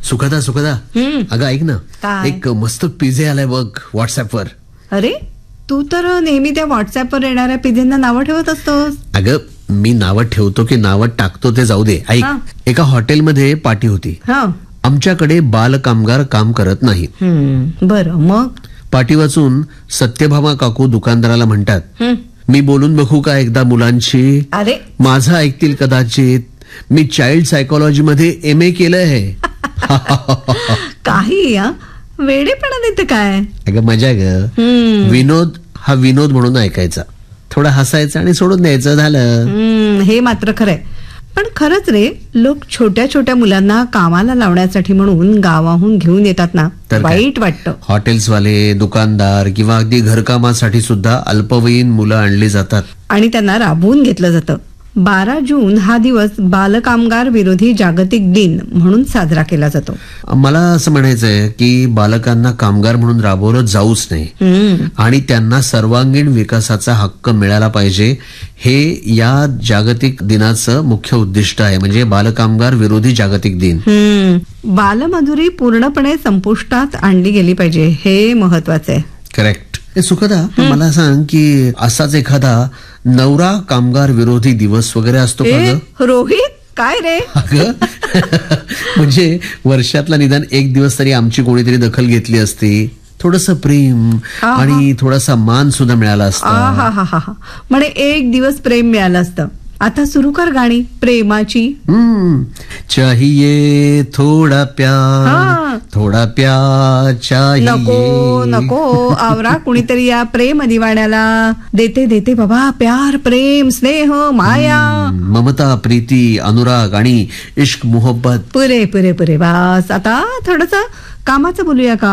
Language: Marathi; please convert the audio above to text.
सुखदा सुखदा अगं ऐक ना, काय? एक मस्त पिझे आलाय बघ व्हॉट्सअपवर. अरे तू तर नेहमी त्या व्हॉट्सअपवर येणाऱ्या पिझ्यांना नावं ठेवत असतोस. अगं मी नावं ठेवतो की नावं टाकतो ते जाऊ दे. ऐक, हा. एका हॉटेलमध्ये पार्टी होती. हा. आमच्याकडे बालकामगार काम करत नाहीत. बरं मग. पाटी वाचून सत्यभामा काकू दुकानदाराला म्हणतात, मी बोलून बघू का एकदा मुलांशी? अरे माझं ऐकतील कदाचित. मी चाइल्ड सायकोलॉजी मध्ये MA केलंय. काही वेडेपणा देते काय. अगं मजा ग. विनोद हा विनोद म्हणून ऐकायचा, थोडं हसायचं आणि सोडून द्यायचं, झालं. हे मात्र खरंय. पण खरंच रे, लोक छोट्या छोट्या मुलांना कामाला लावण्यासाठी म्हणून गावाहून घेऊन येतात ना, तर काय? वाईट वाटतं. हॉटेल्सवाले, दुकानदार किंवा अगदी घरकामासाठी सुद्धा अल्पवयीन मुलं आणली जातात आणि त्यांना राबवून घेतलं जातं. 12 जून हा दिवस बालकामगार विरोधी जागतिक दिन म्हणून साजरा केला जातो. मला असं म्हणायचंय की बालकांना कामगार म्हणून राबवलं जाऊच नाही आणि त्यांना सर्वांगीण विकासाचा हक्क मिळाला पाहिजे, हे या जागतिक दिनाचं मुख्य उद्दिष्ट आहे. म्हणजे बालकामगार विरोधी जागतिक दिन. बालमजुरी पूर्णपणे संपुष्टात आणली गेली पाहिजे, हे महत्वाचं आहे. करेक्ट. सुखदा, मला सांग की असाच एखादा नवरा कामगार विरोधी दिवस वगैरे असतो का ग? रोहित, काय रे? अगं म्हणजे वर्षातला निदान एक दिवस तरी आमची कोणीतरी दखल घेतली असती, थोडंसं प्रेम आणि थोडासा मान सुद्धा मिळाला असता. म्हणे एक दिवस प्रेम मिळालं असतं. आता सुरू कर गाणी प्रेमाची. चाहिए थोडा प्यार, थोडा प्यार चाहिए. नको नको, आवरा कुणीतरी या प्रेम दिवाण्याला. देते देते बाबा प्यार, प्रेम, स्नेह, माया, ममता, प्रीती, अनुराग आणि इश्क मोहब्बत. पुरे पुरे पुरे. बस आता थोडस कामाचं बोलूया का?